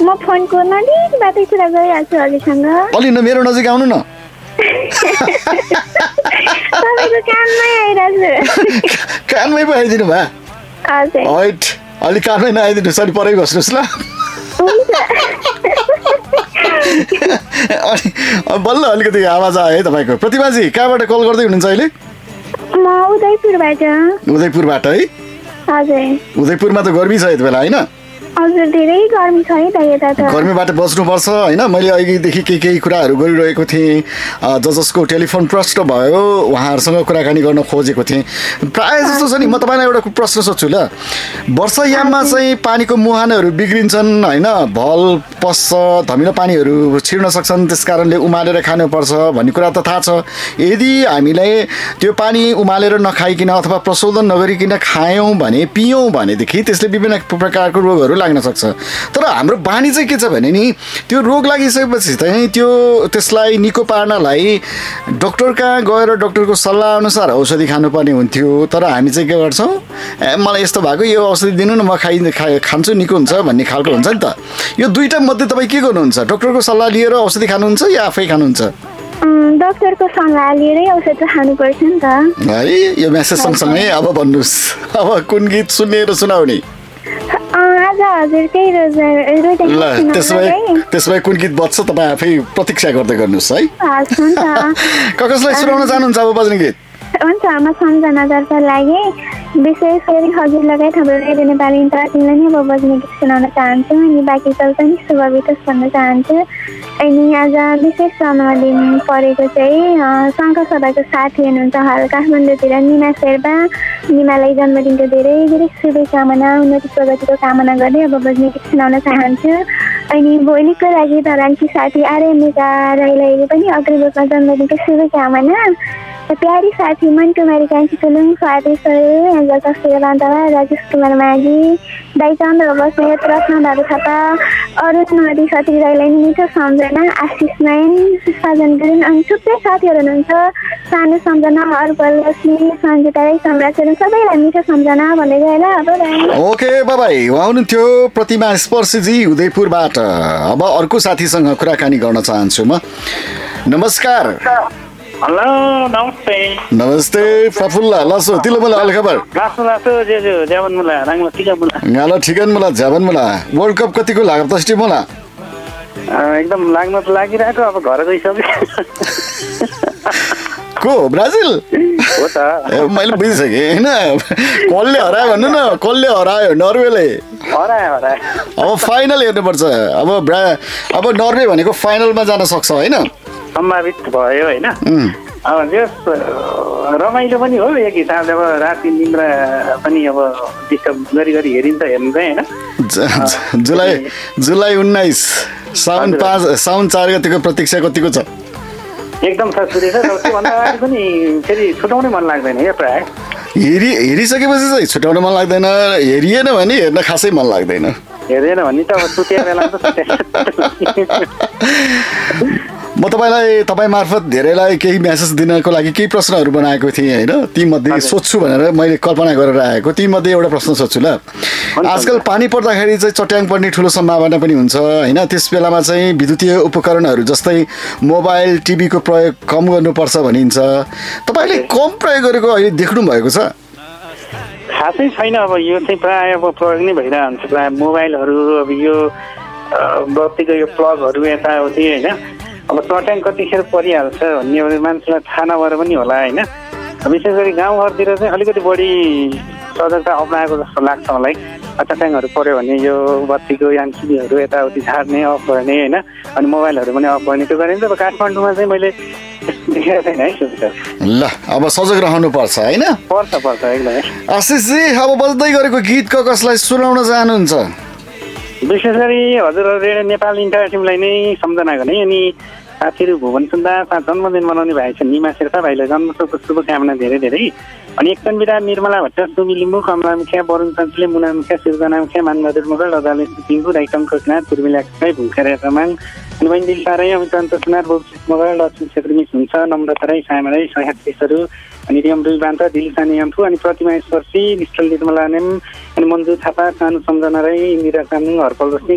म फोनको नजिकबाटै कुरा गरिरहेको छु हजुरसँग। अलि न मेरो नजिक आउनु न। तपाईँको कानमै आइरहेको छु। कानमै पो आइदिनु भए? हजुर। हैट अलि कानमै नआइदिनु सरी परै बस्नुहोस् ल। अनि बल्ल अलिकति आवाज आयो है तपाईँको। प्रतिभाजी कहाँबाट कल गर्दै हुनुहुन्छ अहिले? म उदयपुरबाट। उदयपुरबाट है? हजुर। उदयपुरमा त गर्मी छ यति बेला होइन? हजुर धेरै गर्मी छ है त यता त। गर्मीबाट बस्नुपर्छ होइन। मैले अघिदेखि केही कुराहरू गरिरहेको थिएँ। जसको टेलिफोन प्रश्न भयो उहाँहरूसँग कुराकानी गर्न खोजेको थिएँ। प्रायः जस्तो छ नि म तपाईँलाई एउटा प्रश्न सोध्छु ल। वर्षायाममा चाहिँ पानीको मुहानहरू बिग्रिन्छन् होइन, भल पस्छ, धमिलो पानीहरू छिर्न सक्छन्, त्यस कारणले उमालेर खानुपर्छ भन्ने कुरा त थाहा छ। यदि हामीले त्यो पानी उमालेर नखाइकन अथवा प्रशोधन नगरिकन खायौँ भने पियौँ भनेदेखि त्यसले विभिन्न प्रकारको रोगहरू लाग्न सक्छ। तर हाम्रो बानी चाहिँ के छ भने नि त्यो रोग लागिसकेपछि चाहिँ त्यसलाई निको पार्नलाई डक्टर कहाँ गएर डक्टरको सल्लाह अनुसार औषधि खानुपर्ने हुन्थ्यो। तर हामी चाहिँ के गर्छौँ, मलाई यस्तो भएको यो औषधि दिनु न म खान्छु निको हुन्छ भन्ने खालको हुन्छ नि त। यो दुईटा मध्ये तपाईँ के गर्नुहुन्छ? डक्टरको सल्लाह लिएर औषधि खानुहुन्छ या आफै खानुहुन्छ? डक्टरको सल्लाह लिएरै औषध खानुपर्छ नि त है। यो मेसेज सँगसँगै अब भन्नुहोस्, अब कुन गीत सुन्ने र सुनाउने? आज हजुरकै ल त्यसो भए कुन गीत बज्छ तपाईँ आफै प्रतीक्षा गर्दै गर्नुहोस् है। कसलाई सुनाउन चाहनुहुन्छ अब बज्ने गीत? हुन्छ म सम्झनातर्फ लागि विशेष गरी हजुर लगायत हाम्रो रेडियो नेपाली इन्टरनेटलाई नै अब बज्ने गीत सुनाउन चाहन्छु। अनि बाँकी सब पनि शुभ बितोस् भन्न चाहन्छु। अनि आज विशेष जन्मदिन परेको चाहिँ शङ्कर सभाको साथी हुनुहुन्छ हाल काठमाडौँतिर निमा शेर्पा। निमालाई जन्मदिनको धेरै धेरै शुभकामना, उन्नति प्रगतिको कामना गर्दै अब बज्ने गीत सुनाउन चाहन्छु। अनि भोलिको लागि धरानकी साथी आर्यमिका राईलाई पनि अग्रिममा जन्मदिनको शुभकामना। प्यारी साथी मनकुमारी कान्छी तुलुङ स्वादेश्वर कस्तेर बान्तवा राजेश कुमार माझी दाइचन्द्र बस्नेत रत्न बाबु थापा अरुण नदी सत्री राईलाई मिठो सम्झना, आशिष नयन साजन गुरुङ अनि थुप्रै साथीहरू हुनुहुन्छ। सानो सम्झना अर्पल लक्ष्मी सञ्जिता राई सम्राटहरू सबैलाई मिठो सम्झना भन्दै गएर अब ओके बाबाई। उहाँ हुनुहुन्थ्यो प्रतिमा स्पर्शीजी उदयपुरबाट। अब अर्को साथीसँग कुराकानी गर्न चाहन्छु म। नमस्कार। हेलो नमस्ते। नमस्ते प्रफुल्ला लसो तिलो मुला अल खबर लासो लासो जेजु ज्यावन मुला राङला ठिका मुला गाला ठिकन मुला ज्यावन मुला। वर्ल्ड कप कतिको लाग्यो तस्टी मुला? एकदम लाग्न त लागिरहेको, अब घर गइसक्यो। को ब्राजिल हो त? मैले बुझिसकेँ होइन। कसले हरायो भन्नु न, कसले हरायो? नर्वेले हरायो। अब फाइनल हेर्नुपर्छ। अब नर्वे भनेको फाइनलमा जान सक्छ होइन? सम्भावित भयो होइन। अब जस रमाइलो पनि हो एक हिसाबले। अब राति निन्द्रा पनि अब डिस्टर्ब गरी हेरिन्छ हेर्नु चाहिँ होइन। जुलाई 19 साउन 4 गतिको प्रतीक्षा कतिको छ? एकदम छ सुरु छ। त्योभन्दा अगाडि पनि फेरि छुटाउनै मन लाग्दैन या प्रायः। हेरिसकेपछि चाहिँ छुटाउन मन लाग्दैन, हेरिएन भने हेर्न खासै मन लाग्दैन। हेर्दैन भने त अब सुत्या बेला म तपाईँ मार्फत धेरैलाई केही मेसेज दिनको लागि केही प्रश्नहरू बनाएको थिएँ होइन। तीमध्ये सोध्छु भनेर मैले कल्पना गरेर आएको। तीमध्ये एउटा प्रश्न सोध्छु ल। आजकल पानी पर्दाखेरि चाहिँ चट्याङ पर्ने ठुलो सम्भावना पनि हुन्छ होइन। त्यस बेलामा चाहिँ विद्युतीय उपकरणहरू जस्तै मोबाइल टिभीको प्रयोग कम गर्नुपर्छ भनिन्छ। तपाईँले कम प्रयोग गरेको अहिले देख्नु भएको छ? खासै छैन। अब यो चाहिँ प्रायः अब प्रयोग नै भइरहन्छ। प्रायः मोबाइलहरू अब यो बत्तीको यो प्लगहरू यताउति होइन। अब चट्याङ कतिखेर परिहाल्छ भन्ने मान्छेलाई थाहा नभएर पनि होला होइन। विशेष गरी गाउँघरतिर चाहिँ अलिकति बढी सजगता अप्नाएको जस्तो लाग्छ मलाई। चट्याङहरू पऱ्यो भने यो बत्तीको यान्त्रिकहरू यताउति झार्ने अफ गर्ने होइन। अनि मोबाइलहरू पनि अफ गर्ने त्यो गरिन्छ। अब काठमाडौँमा चाहिँ मैले देखेको छैन है सुविधा। ल अब सजग रहनुपर्छ होइन? पर्छ एकदमै। आशिषजी अब बज्दै गरेको गीत कसलाई सुनाउन चाहनुहुन्छ? विशेष गरी हजुर रेडियो नेपाल इन्टर टिमलाई नै सम्झना गर्ने। अनि साथीहरू भुवन सुन्दास जन्मदिन मनाउने भाइ छ निमा शेर्पा भाइलाई जन्मोत्सवको शुभकामना धेरै धेरै। अनि एकचन विदा निर्मला भट्ट सुमी लिम्बू कमला मुखिया वरुण चञ्चले मुना मुखिया सिर्जना मुखिया मानबहादुर मोगल रजाले सिङ्गु राइटङ कृष्णनाथ पूर्मिला कृष्ण भुखेर रमाङ अनि बहिनी दिल साराई अमितन्त सुनार बोक्सिस मोगल लक्ष्मी छेत्री मिस हुन्छ नम्रता राई सामा राई सहायकहरू अनि रियम रुई बान्त दिलसानी एम्फू अनि प्रतिमा स्पर्शी निश्चल निर्मला नेम अनि मन्जु थापा सानु सम्झना राई इन्दिरा कानुङ हरपल रोशनी